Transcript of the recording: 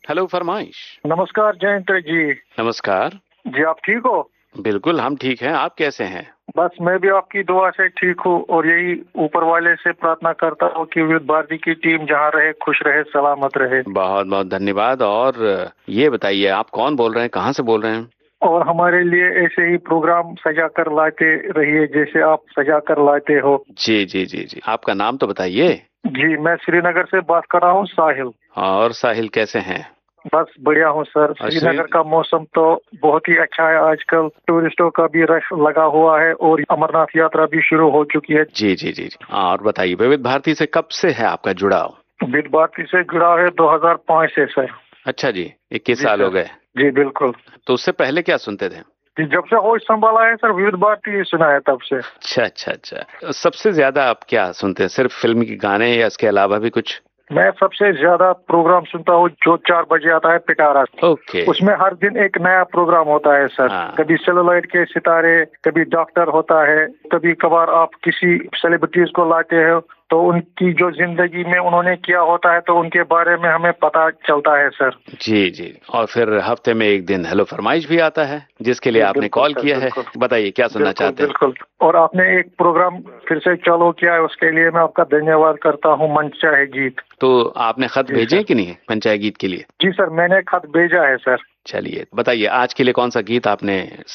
Hello फरमाइश। नमस्कार जयंत जी। नमस्कार। जी आप ठीक हो? बिल्कुल हम ठीक हैं, आप कैसे हैं? बस मैं भी आपकी दुआ से ठीक हूँ और यही ऊपर वाले से प्रार्थना करता हूँ कि विविध भारती की टीम जहाँ रहे खुश रहे सलामत रहे। बहुत बहुत धन्यवाद। और ये बताइए आप कौन बोल रहे हैं, कहाँ से बोल रहे हैं? और हमारे लिए ऐसे ही प्रोग्राम सजा कर लाते रहिए जैसे आप सजा कर लाते हो। जी जी जी जी, आपका नाम तो बताइए। जी मैं श्रीनगर से बात कर रहा हूँ, साहिल। और साहिल कैसे हैं? बस बढ़िया हूँ सर। और श्रीनगर का मौसम तो बहुत ही अच्छा है, आजकल टूरिस्टों का भी रश लगा हुआ है और अमरनाथ यात्रा भी शुरू हो चुकी है। जी जी जी जी। और बताइए विविध भारती से कब से है आपका जुड़ाव? विविध भारती से जुड़ा है 2005 से सर। अच्छा जी, 21 जी साल हो सर। गए। जी बिल्कुल। तो उससे पहले क्या सुनते थे? जी जब से होश संभाला है सर विविध भारती सुना है तब से। अच्छा अच्छा अच्छा। सबसे ज्यादा आप क्या सुनते हैं, सिर्फ फिल्म के गाने या इसके अलावा भी कुछ? मैं सबसे ज्यादा प्रोग्राम सुनता हूँ जो 4 बजे आता है पिटारा। ओके। उसमें हर दिन एक नया प्रोग्राम होता है सर। हाँ। कभी सेलुलॉइड के सितारे, कभी डॉक्टर होता है, कभी कभार आप किसी सेलिब्रिटीज को लाते हो तो उनकी जो जिंदगी में उन्होंने किया होता है तो उनके बारे में हमें पता चलता है सर। जी जी। और फिर हफ्ते में एक दिन हेलो फरमाइश भी आता है जिसके लिए जी आपने बिल्कुल कॉल सर किया है। बिल्कुल। बताइए क्या सुनना बिल्कुल चाहते हैं? बिल्कुल। और आपने एक प्रोग्राम फिर से चालू किया है उसके लिए मैं आपका धन्यवाद करता हूँ, मन चाहे गीत। तो आपने खत जी भेजे सर। हैं कि नहीं पंचायत गीत के लिए? जी सर मैंने खत भेजा है सर। चलिए बताइए आज के लिए कौन सा गीत आपने